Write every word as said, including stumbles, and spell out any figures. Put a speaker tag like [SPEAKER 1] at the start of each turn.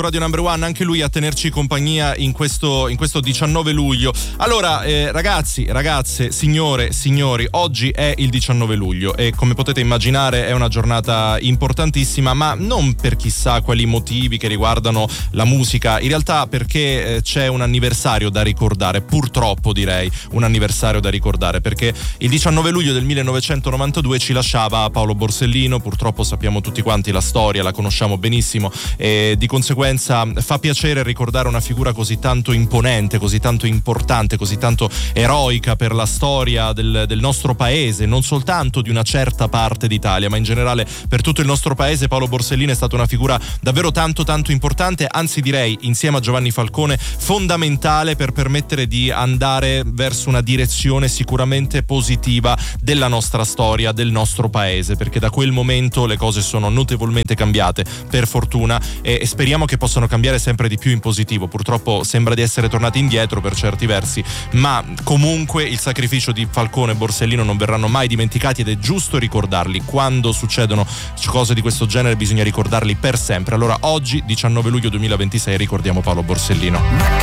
[SPEAKER 1] Radio Number One, anche lui a tenerci compagnia in questo, in questo diciannove luglio. Allora eh, ragazzi, ragazze, signore, signori, oggi è il diciannove luglio e come potete immaginare è una giornata importantissima, ma non per chissà quali motivi che riguardano la musica, in realtà perché eh, c'è un anniversario da ricordare, purtroppo direi un anniversario da ricordare, perché il diciannove luglio del millenovecentonovantadue ci lasciava Paolo Borsellino. Purtroppo sappiamo tutti quanti la storia, la conosciamo benissimo e di conseguenza fa piacere ricordare una figura così tanto imponente, così tanto importante, così tanto eroica per la storia del, del nostro paese, non soltanto di una certa parte d'Italia, ma in generale per tutto il nostro paese. Paolo Borsellino è stata una figura davvero tanto tanto importante, anzi direi insieme a Giovanni Falcone fondamentale per permettere di andare verso una direzione sicuramente positiva della nostra storia, del nostro paese, perché da quel momento le cose sono notevolmente cambiate, per fortuna, e speriamo che possano cambiare sempre di più in positivo. Purtroppo sembra di essere tornati indietro per certi versi, ma comunque il sacrificio di Falcone e Borsellino non verranno mai dimenticati ed è giusto ricordarli. Quando succedono cose di questo genere bisogna ricordarli per sempre. Allora oggi, diciannove luglio duemilaventisei, ricordiamo Paolo Borsellino.